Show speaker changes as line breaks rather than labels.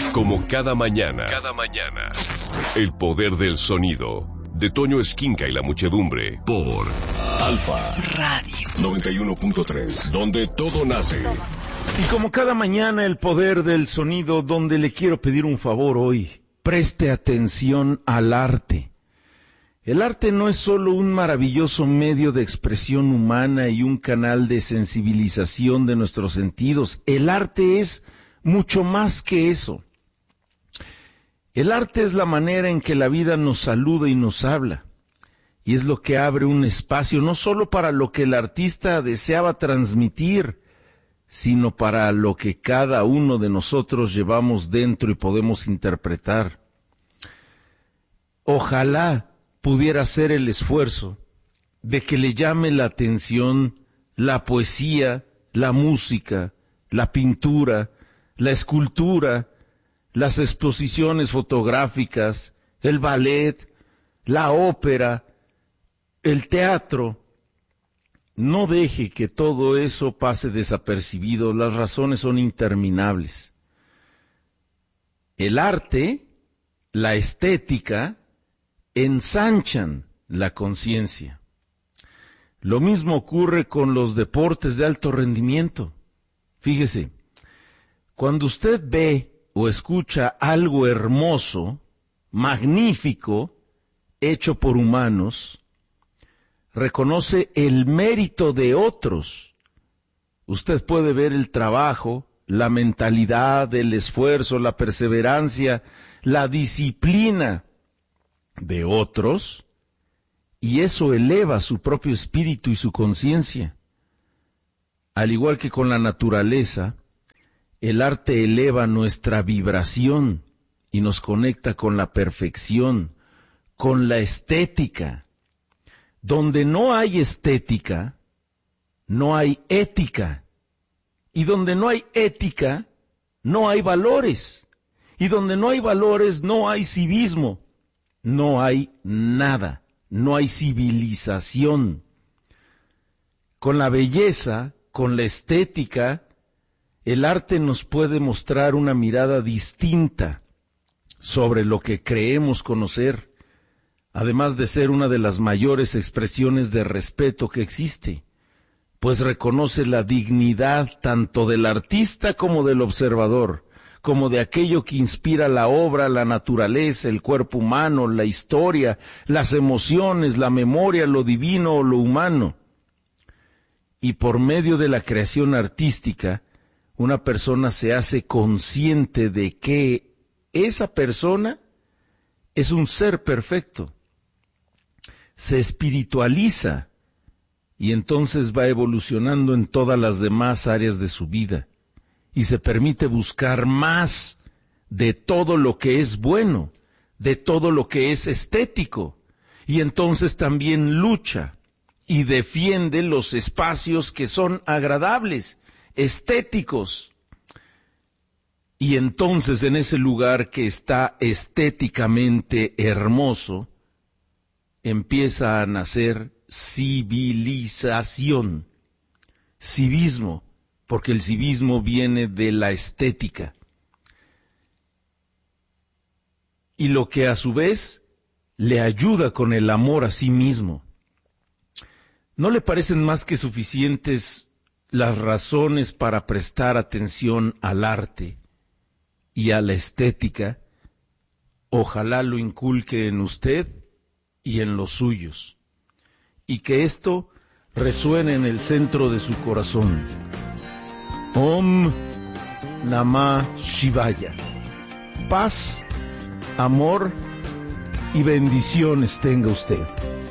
Como cada mañana, el poder del sonido, de Toño Esquinca y la muchedumbre, por Alfa Radio 91.3, donde todo nace.
Y como cada mañana, el poder del sonido, donde le quiero pedir un favor hoy. Preste atención al arte. El arte no es solo un maravilloso medio de expresión humana y un canal de sensibilización de nuestros sentidos. El arte es mucho más que eso. El arte es la manera en que la vida nos saluda y nos habla. Y es lo que abre un espacio no solo para lo que el artista deseaba transmitir, sino para lo que cada uno de nosotros llevamos dentro y podemos interpretar. Ojalá pudiera hacer el esfuerzo de que le llame la atención la poesía, la música, la pintura, la escultura, las exposiciones fotográficas, el ballet, la ópera, el teatro. No deje que todo eso pase desapercibido, las razones son interminables. El arte, la estética, ensanchan la conciencia. Lo mismo ocurre con los deportes de alto rendimiento. Fíjese, cuando usted ve o escucha algo hermoso, magnífico, hecho por humanos, reconoce el mérito de otros. Usted puede ver el trabajo, la mentalidad, el esfuerzo, la perseverancia, la disciplina de otros, y eso eleva su propio espíritu y su conciencia. Al igual que con la naturaleza, el arte eleva nuestra vibración y nos conecta con la perfección, con la estética. Donde no hay estética, no hay ética. Y donde no hay ética, no hay valores. Y donde no hay valores, no hay civismo. No hay nada, no hay civilización. Con la belleza, con la estética, el arte nos puede mostrar una mirada distinta sobre lo que creemos conocer, además de ser una de las mayores expresiones de respeto que existe, pues reconoce la dignidad tanto del artista como del observador, como de aquello que inspira la obra, la naturaleza, el cuerpo humano, la historia, las emociones, la memoria, lo divino o lo humano. Y por medio de la creación artística, una persona se hace consciente de que esa persona es un ser perfecto. Se espiritualiza y entonces va evolucionando en todas las demás áreas de su vida. Y se permite buscar más de todo lo que es bueno, de todo lo que es estético, y entonces también lucha y defiende los espacios que son agradables, estéticos. Y entonces en ese lugar que está estéticamente hermoso, empieza a nacer civilización, civismo, porque el civismo viene de la estética. Y lo que a su vez le ayuda con el amor a sí mismo. ¿No le parecen más que suficientes las razones para prestar atención al arte y a la estética? Ojalá lo inculque en usted y en los suyos, y que esto resuene en el centro de su corazón. Om Namah Shivaya. Paz, amor y bendiciones tenga usted.